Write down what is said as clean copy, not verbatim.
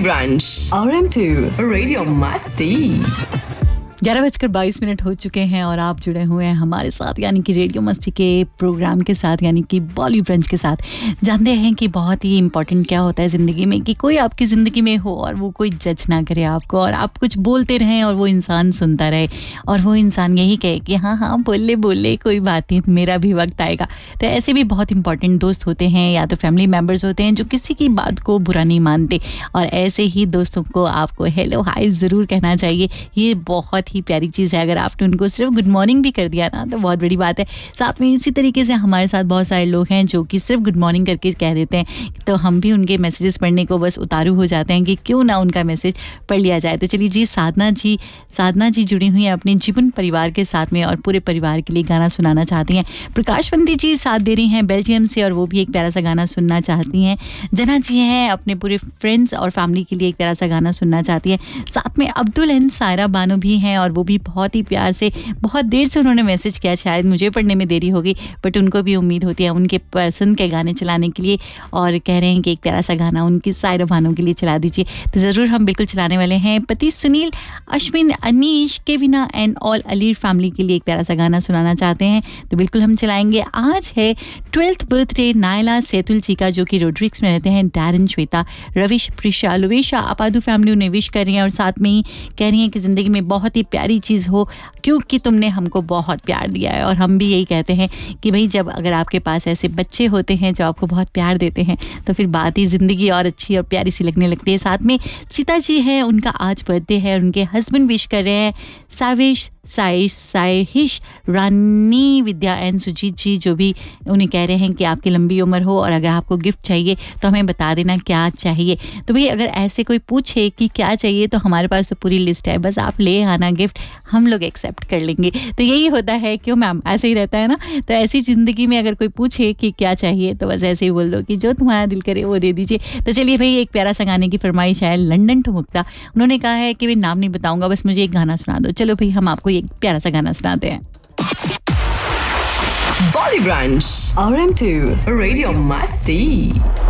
Brunch RM2 Radio Masti 11:22 हो चुके हैं और आप जुड़े हुए हैं हमारे साथ यानी कि रेडियो मस्ती के प्रोग्राम के साथ यानी कि बॉली ब्रंच के साथ। जानते हैं कि बहुत ही इम्पोर्टेंट क्या होता है ज़िंदगी में कि कोई आपकी ज़िंदगी में हो और वो कोई जज ना करे आपको और आप कुछ बोलते रहें और वो इंसान सुनता रहे और वो इंसान यही कहे कि हाँ हाँ बोल ले कोई बात नहीं, मेरा भी वक्त आएगा। तो ऐसे भी बहुत इंपॉर्टेंट दोस्त होते हैं या तो फैमिली मेम्बर्स होते हैं जो किसी की बात को बुरा नहीं मानते और ऐसे ही दोस्तों को आपको हेलो हाय ज़रूर कहना चाहिए। ये बहुत ही प्यारी चीज़ है। अगर आपने उनको सिर्फ गुड मॉर्निंग भी कर दिया ना तो बहुत बड़ी बात है। साथ में इसी तरीके से हमारे साथ बहुत सारे लोग हैं जो कि सिर्फ गुड मॉर्निंग करके कह देते हैं, तो हम भी उनके मैसेजेस पढ़ने को बस उतारू हो जाते हैं कि क्यों ना उनका मैसेज पढ़ लिया जाए। तो चलिए जी, साधना जी जुड़ी हुई हैं अपने जीवन परिवार के साथ में और पूरे परिवार के लिए गाना सुनाना चाहती हैं। प्रकाशवंती जी साथ दे रही हैं बेल्जियम से और वो भी एक प्यारा सा गाना सुनना चाहती हैं। जना जी हैं अपने पूरे फ्रेंड्स और फैमिली के लिए एक प्यारा सा गाना सुनना चाहती हैं। साथ में अब्दुल एंड सायरा बानो भी हैं और वो भी बहुत ही प्यार से बहुत देर से उन्होंने मैसेज किया, शायद मुझे पढ़ने में देरी होगी बट उनको भी उम्मीद होती है उनके पसंद के गाने चलाने के लिए और कह रहे हैं कि एक प्यारा सा गाना उनकी सायरा बानो के लिए चला दीजिए। तो ज़रूर हम बिल्कुल चलाने वाले हैं। पति Sunil, Ashwin, Anish, केविना and all अलीर family के लिए एक प्यारा सा गाना सुनाना चाहते हैं तो बिल्कुल हम चलाएंगे। आज है 12th बर्थडे नायला सेतुल जी का जो कि रोड्रिक्स में रहते हैं। डैरन, श्वेता, रविश, प्रिशा, लुवेशा, अपादू फैमिली उन्हें विश कर रही हैं और साथ में ही कह रही हैं कि ज़िंदगी में बहुत ही प्यारी चीज़ हो क्योंकि तुमने हमको बहुत प्यार दिया है। और हम भी यही कहते हैं कि भाई जब अगर आपके पास ऐसे बच्चे होते हैं जो आपको बहुत प्यार देते हैं तो फिर बात ही ज़िंदगी और अच्छी और प्यारी सी लगने लगती है। साथ में सीता जी हैं, उनका आज बर्थडे है और उनके हस्बैंड विश कर रहे हैं साविश, साहिश, रानी, विद्या एंड सुजीत जी जो भी उन्हें कह रहे हैं कि आपकी लंबी उम्र हो और अगर आपको गिफ्ट चाहिए तो हमें बता देना क्या चाहिए। तो भाई अगर ऐसे कोई पूछे कि क्या चाहिए तो हमारे पास तो पूरी लिस्ट है, बस आप ले आना गिफ्ट, हम लोग एक्सेप्ट कर लेंगे। तो यही होता है, क्यों मैम, ऐसे ही रहता है ना। तो ऐसी ज़िंदगी में अगर कोई पूछे कि क्या चाहिए तो बस ऐसे ही बोल दो कि जो तुम्हारा दिल करे वो दे दीजिए। तो चलिए भाई, एक प्यारा सा गाने की फरमाइश है लंदन ठुमुकता। उन्होंने कहा है कि भाई नाम नहीं बताऊंगा, बस मुझे एक गाना सुना दो। चलो भाई हम आपको एक प्यारा सा गाना सुनाते हैं। Body Brunch RM2 Radio Masti